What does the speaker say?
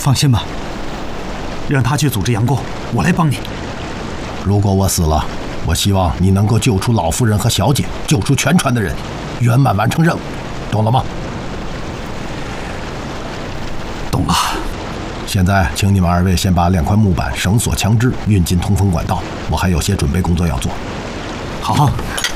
放心吧，让他去组织杨过，我来帮你。 如果我死了，我希望你能够救出老夫人和小姐，救出全船的人，圆满完成任务，懂了吗？ 懂了。 现在，请你们2位先把2块木板、绳索、枪支运进通风管道，我还有些准备工作要做。 好。